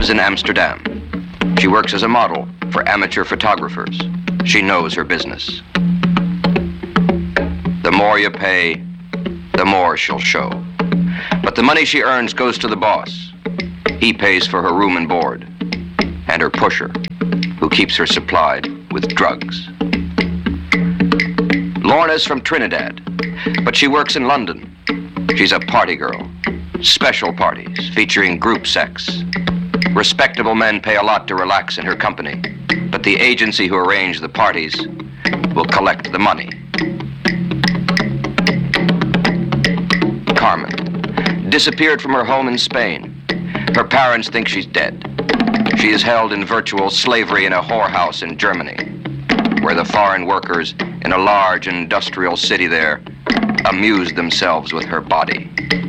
lives in Amsterdam. She works as a model for amateur photographers. She knows her business. The more you pay, the more she'll show. But the money she earns goes to the boss. He pays for her room and board, and her pusher, who keeps her supplied with drugs. Lorna's from Trinidad, but she works in London. She's a party girl. Special parties featuring group sex. Respectable men pay a lot to relax in her company, but the agency who arranged the parties will collect the money. Carmen disappeared from her home in Spain. Her parents think she's dead. She is held in virtual slavery in a whorehouse in Germany, where the foreign workers in a large industrial city there amuse themselves with her body.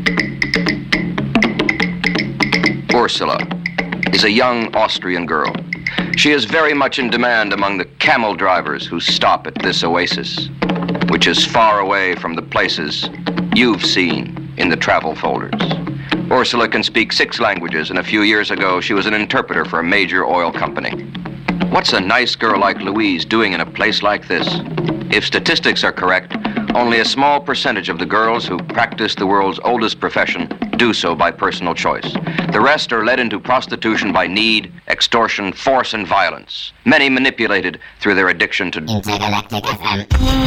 Ursula is a young Austrian girl. She is very much in demand among the camel drivers who stop at this oasis, which is far away from the places you've seen in the travel folders. Ursula can speak 6 languages, and a few years ago, she was an interpreter for a major oil company. What's a nice girl like Louise doing in a place like this? If statistics are correct, only a small percentage of the girls who practice the world's oldest profession do so by personal choice. The rest are led into prostitution by need, extortion, force, and violence. Many manipulated through their addiction to... Intergalactic FM.